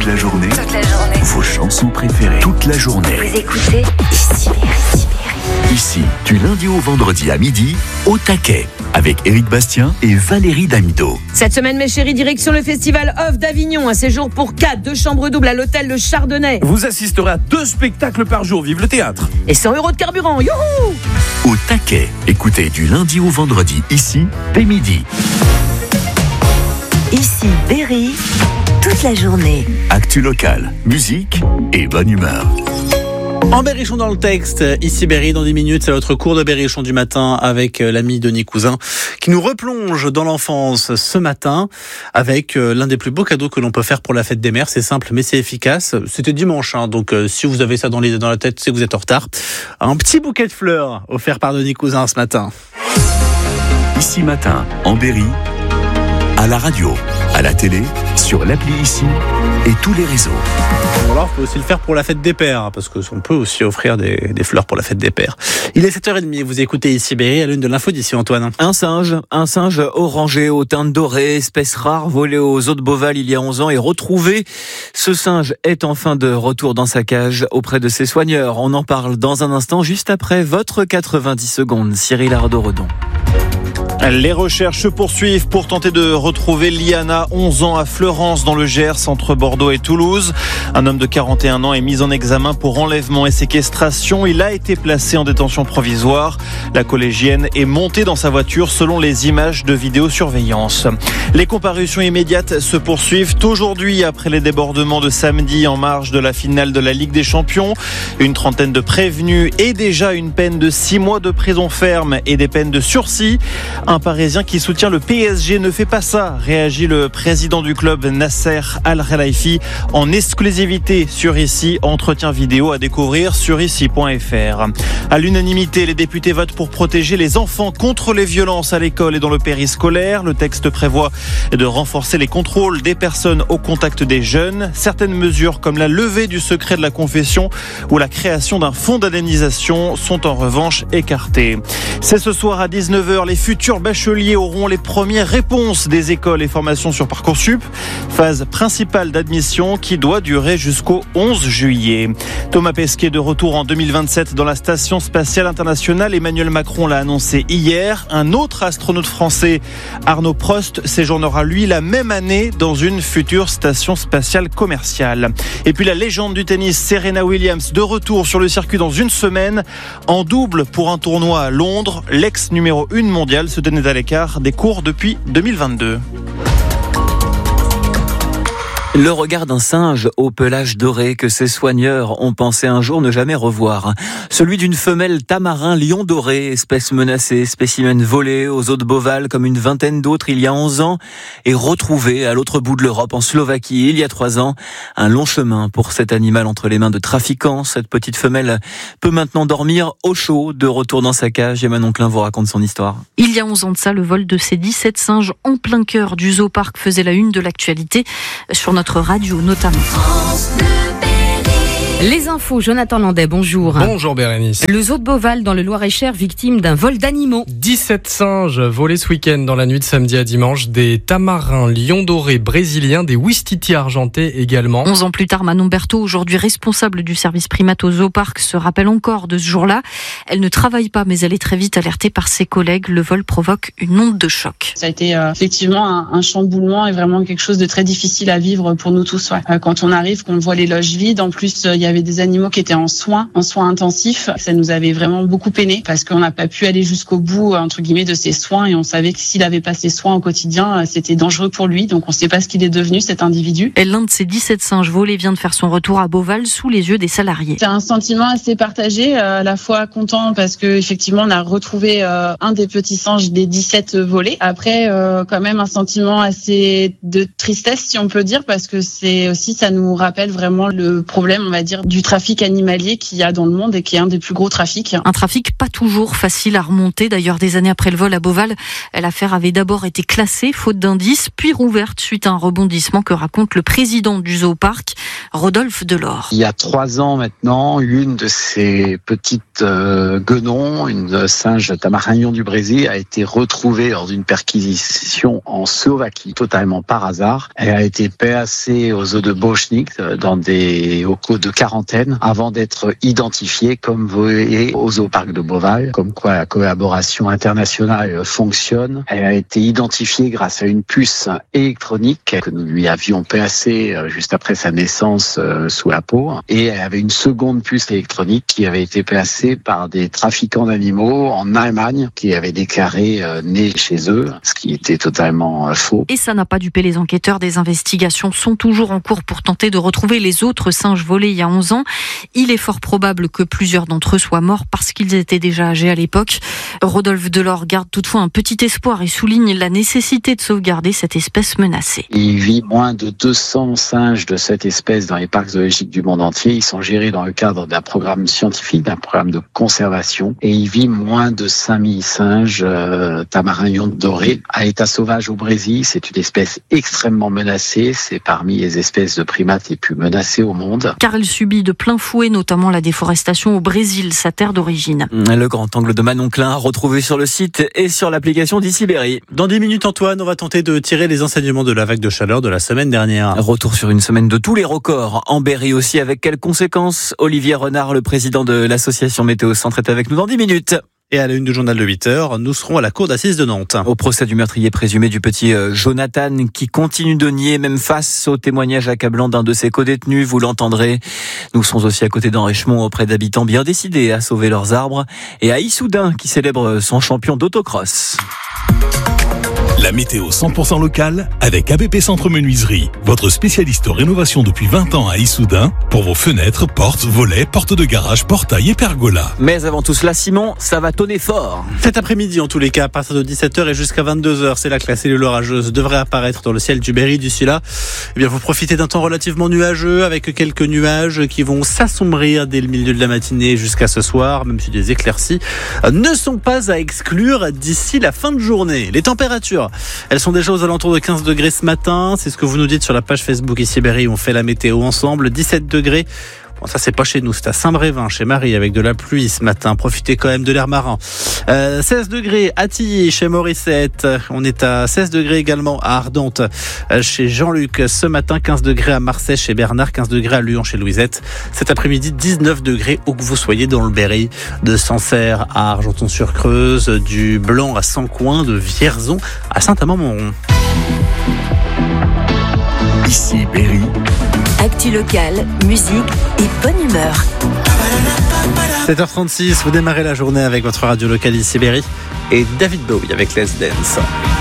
la journée. Vos chansons préférées. Toute la journée. Vous écoutez Ici Berry. Ici, du lundi au vendredi à midi, au taquet, avec Éric Bastien et Valérie Damido. Cette semaine, mes chéris, direction le Festival Off d'Avignon. Un séjour pour 4, 2 chambres doubles à l'hôtel Le Chardonnay. Vous assisterez à 2 spectacles par jour. Vive le théâtre. Et 100 € de carburant. Youhou! Au taquet, écoutez du lundi au vendredi, ici, dès midi. Ici Berry, toute la journée. Actu locale, musique et bonne humeur. En Berrichon dans le texte, ici Berry, dans 10 minutes, c'est votre cours de Berrichon du matin avec l'ami Denis Cousin qui nous replonge dans l'enfance ce matin avec l'un des plus beaux cadeaux que l'on peut faire pour la fête des mères. C'est simple mais c'est efficace. C'était dimanche, donc si vous avez ça dans la tête, c'est que vous êtes en retard. Un petit bouquet de fleurs offert par Denis Cousin ce matin. Ici matin, en Berry, à la radio, à la télé, sur l'appli Ici et tous les réseaux. Alors, on peut aussi le faire pour la fête des pères, parce qu'on peut aussi offrir des fleurs pour la fête des pères. Il est 7h30, vous écoutez Ici Berry, à l'une de l'info d'ici, Antoine. Un singe orangé aux teintes dorées, espèce rare, volé aux eaux de Beauval il y a 11 ans et retrouvé. Ce singe est enfin de retour dans sa cage auprès de ses soigneurs. On en parle dans un instant, juste après votre 90 secondes. Cyril Ardo-Redon. Les recherches se poursuivent pour tenter de retrouver Liana, 11 ans, à Fleurance, dans le Gers, entre Bordeaux et Toulouse. Un homme de 41 ans est mis en examen pour enlèvement et séquestration. Il a été placé en détention provisoire. La collégienne est montée dans sa voiture selon les images de vidéosurveillance. Les comparutions immédiates se poursuivent aujourd'hui après les débordements de samedi en marge de la finale de la Ligue des Champions. Une trentaine de prévenus et déjà une peine de 6 mois de prison ferme et des peines de sursis. Un Parisien qui soutient le PSG ne fait pas ça, réagit le président du club Nasser Al-Khelaifi en exclusivité sur Ici. Entretien vidéo à découvrir sur ici.fr. À l'unanimité, les députés votent pour protéger les enfants contre les violences à l'école et dans le périscolaire. Le texte prévoit de renforcer les contrôles des personnes au contact des jeunes. Certaines mesures comme la levée du secret de la confession ou la création d'un fonds d'indemnisation sont en revanche écartées. C'est ce soir à 19h, les futurs bacheliers auront les premières réponses des écoles et formations sur Parcoursup. Phase principale d'admission qui doit durer jusqu'au 11 juillet. Thomas Pesquet de retour en 2027 dans la Station Spatiale Internationale. Emmanuel Macron l'a annoncé hier. Un autre astronaute français, Arnaud Prost, séjournera lui la même année dans une future station spatiale commerciale. Et puis la légende du tennis, Serena Williams, de retour sur le circuit dans une semaine. En double pour un tournoi à Londres. L'ex numéro 1 mondial se tenait à l'écart des cours depuis 2022. Le regard d'un singe au pelage doré que ses soigneurs ont pensé un jour ne jamais revoir. Celui d'une femelle tamarin lion doré, espèce menacée, spécimen volé aux eaux de Beauval comme une vingtaine d'autres il y a 11 ans et retrouvé à l'autre bout de l'Europe en Slovaquie il y a 3 ans. Un long chemin pour cet animal entre les mains de trafiquants. Cette petite femelle peut maintenant dormir au chaud, de retour dans sa cage. Et Manon Klein vous raconte son histoire. Il y a 11 ans de ça, le vol de ces 17 singes en plein cœur du zoo parc faisait la une de l'actualité sur notre radio notamment. Les infos, Jonathan Landais, bonjour. Bonjour Bérénice. Le zoo de Beauval dans le Loir-et-Cher, victime d'un vol d'animaux. 17 singes volés ce week-end dans la nuit de samedi à dimanche, des tamarins lions dorés brésiliens, des ouistiti argentés également. 11 ans plus tard, Manon Berthaud, aujourd'hui responsable du service primate au zoo parc, se rappelle encore de ce jour-là. Elle ne travaille pas, mais elle est très vite alertée par ses collègues. Le vol provoque une onde de choc. Ça a été effectivement un chamboulement et vraiment quelque chose de très difficile à vivre pour nous tous. Quand on arrive, qu'on voit les loges vides, en plus il y avait des animaux qui étaient en soins intensifs. Ça nous avait vraiment beaucoup peiné parce qu'on n'a pas pu aller jusqu'au bout, entre guillemets, de ses soins et on savait que s'il avait pas ses soins au quotidien, c'était dangereux pour lui. Donc on ne sait pas ce qu'il est devenu, cet individu. Et l'un de ces 17 singes volés vient de faire son retour à Beauval sous les yeux des salariés. C'est un sentiment assez partagé, à la fois content parce que effectivement on a retrouvé un des petits singes des 17 volés. Après, quand même un sentiment assez de tristesse, si on peut dire, parce que c'est aussi, ça nous rappelle vraiment le problème, on va dire, dire, du trafic animalier qu'il y a dans le monde et qui est un des plus gros trafics. Un trafic pas toujours facile à remonter. D'ailleurs, des années après le vol à Beauval, l'affaire avait d'abord été classée, faute d'indices, puis rouverte suite à un rebondissement que raconte le président du Zooparc, Rodolphe Delors. Il y a 3 ans maintenant, une de ces petites guenons, une singe tamarin lion du Brésil, a été retrouvée lors d'une perquisition en Slovaquie, totalement par hasard. Elle a été placée aux eaux de Bochnik, dans des locaux de quarantaine, avant d'être identifiée comme volée au Zooparc de Beauval, comme quoi la collaboration internationale fonctionne. Elle a été identifiée grâce à une puce électronique que nous lui avions placée juste après sa naissance sous la peau. Et elle avait une seconde puce électronique qui avait été placée par des trafiquants d'animaux en Allemagne qui avaient déclaré né chez eux, ce qui était totalement faux. Et ça n'a pas dupé les enquêteurs. Des investigations sont toujours en cours pour tenter de retrouver les autres singes volés il y a 11 ans. Il est fort probable que plusieurs d'entre eux soient morts parce qu'ils étaient déjà âgés à l'époque. Rodolphe Delors garde toutefois un petit espoir et souligne la nécessité de sauvegarder cette espèce menacée. Il vit moins de 200 singes de cette espèce dans les parcs zoologiques du monde entier. Ils sont gérés dans le cadre d'un programme scientifique, d'un programme de conservation. Et il vit moins de 5000 singes tamarin lion doré à état sauvage au Brésil. C'est une espèce extrêmement menacée. C'est parmi les espèces de primates les plus menacées au monde. Car elle subit de plein fouet notamment la déforestation au Brésil, sa terre d'origine. Le grand angle de Manon Klein retrouvé sur le site et sur l'application d'Ici Berry. Dans 10 minutes, Antoine, on va tenter de tirer les enseignements de la vague de chaleur de la semaine dernière. Retour sur une semaine de tous les records. En Berry aussi, avec quelles conséquences? Olivier Renard, le président de l'association Météo Centre, est avec nous dans 10 minutes. Et à la une du journal de 8h, nous serons à la cour d'assises de Nantes. Au procès du meurtrier présumé du petit Jonathan, qui continue de nier, même face au témoignage accablant d'un de ses codétenus, vous l'entendrez. Nous serons aussi à côté d'Enrichemont auprès d'habitants bien décidés à sauver leurs arbres. Et à Issoudun, qui célèbre son champion d'autocross. La météo 100% locale avec ABP Centre Menuiserie, votre spécialiste en rénovation depuis 20 ans à Issoudun pour vos fenêtres, portes, volets, portes de garage, portails et pergolas. Mais avant tout cela, Simon, ça va tonner fort. Cet après-midi, en tous les cas, à partir de 17h et jusqu'à 22h, c'est là que la cellule orageuse devrait apparaître dans le ciel du Berry. D'ici là, eh bien, vous profitez d'un temps relativement nuageux avec quelques nuages qui vont s'assombrir dès le milieu de la matinée jusqu'à ce soir, même si des éclaircies ne sont pas à exclure d'ici la fin de journée. Les températures, elles sont déjà aux alentours de 15 degrés ce matin. C'est ce que vous nous dites sur la page Facebook Ici Berry. On fait la météo ensemble. 17 degrés. Bon, ça, c'est pas chez nous. C'est à Saint-Brévin, chez Marie, avec de la pluie ce matin. Profitez quand même de l'air marin. 16 degrés à Tilly, chez Morissette. On est à 16 degrés également à Ardentes, chez Jean-Luc. Ce matin, 15 degrés à Marseille, chez Bernard. 15 degrés à Lyon, chez Louisette. Cet après-midi, 19 degrés où que vous soyez dans le Berry. De Sancerre à Argenton-sur-Creuse, du Blanc à Sancoin, de Vierzon à Saint-Amand-Montrond. Ici Berry. Actu locale, musique et bonne humeur. 7h36, vous démarrez la journée avec votre radio locale Ici Berry et David Bowie avec Let's Dance.